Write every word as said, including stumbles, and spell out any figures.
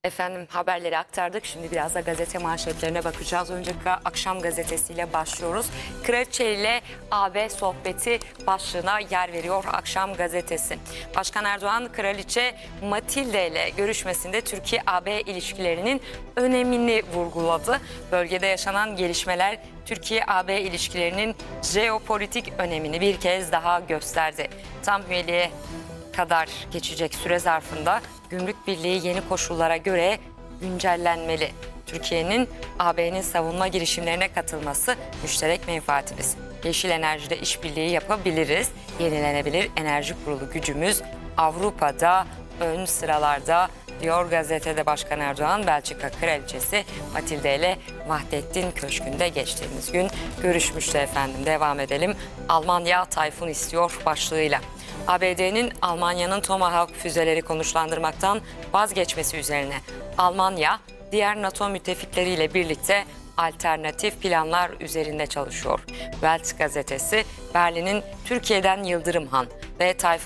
Efendim haberleri aktardık. Şimdi biraz da gazete manşetlerine bakacağız. Önce Akşam gazetesiyle başlıyoruz. Kraliçe ile A B sohbeti başlığına yer veriyor Akşam gazetesi. Başkan Erdoğan, Kraliçe Matilde ile görüşmesinde Türkiye-A B ilişkilerinin önemini vurguladı. Bölgede yaşanan gelişmeler Türkiye-A B ilişkilerinin jeopolitik önemini bir kez daha gösterdi. Tam üyeliğe kadar geçecek süre zarfında Gümrük Birliği yeni koşullara göre güncellenmeli. Türkiye'nin A B'nin savunma girişimlerine katılması müşterek menfaatimiz. Yeşil enerjide işbirliği yapabiliriz. Yenilenebilir enerji kurulu gücümüz Avrupa'da ön sıralarda diyor gazetede. Başkan Erdoğan, Belçika Kraliçesi Matilde ile Vahdettin Köşkü'nde geçtiğimiz gün görüşmüştü efendim. Devam edelim. Almanya Tayfun istiyor başlığıyla. A B D'nin Almanya'nın Tomahawk füzeleri konuşlandırmaktan vazgeçmesi üzerine Almanya, diğer NATO müttefikleriyle birlikte alternatif planlar üzerinde çalışıyor. Welt gazetesi, Berlin'in Türkiye'den Yıldırım Han ve Tayfun